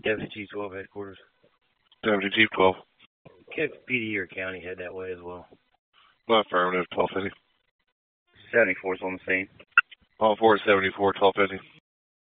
Deputy Chief 12 headquarters. Deputy Chief 12. Can PD or county head that way as well? Affirmative, 1250. 74's on the scene. All 474, 1250.